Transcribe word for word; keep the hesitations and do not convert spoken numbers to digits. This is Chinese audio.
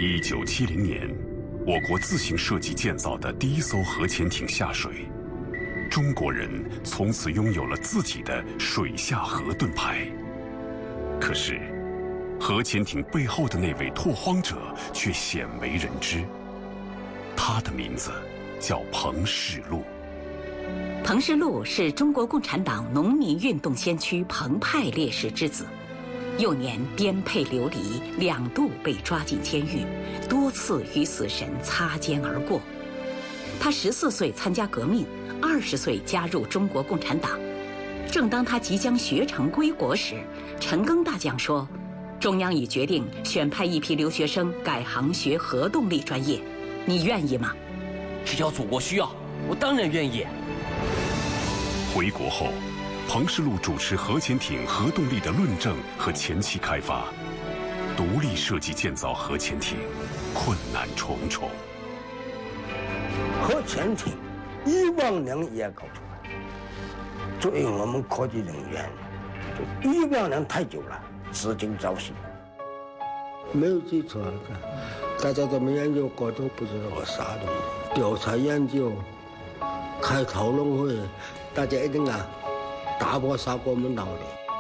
一九七零年，我国自行设计建造的第一艘核潜艇下水，中国人从此拥有了自己的水下核盾牌。可是，核潜艇背后的那位拓荒者却鲜为人知，他的名字叫彭世禄。 彭世禄是中国共产党农民运动先驱彭派烈士之子，幼年颠沛流离，两度被抓进监狱，多次与死神擦肩而过。他十四岁参加革命，二十岁加入中国共产党。正当他即将学成归国时，陈赓大将说，中央已决定选派一批留学生改行学核动力专业，你愿意吗？ 只要祖国需要，我当然愿意。 回国后，彭世禄主持核潜艇核动力的论证和前期开发，独立设计建造核潜艇，困难重重。 核潜艇一万年也搞出来，作为我们科技人员，就一万年太久了，至今朝夕。 没有基础，大家怎么研究过都不知道我啥东西。调查研究，开讨论会，大家一定啊打破砂锅问到底。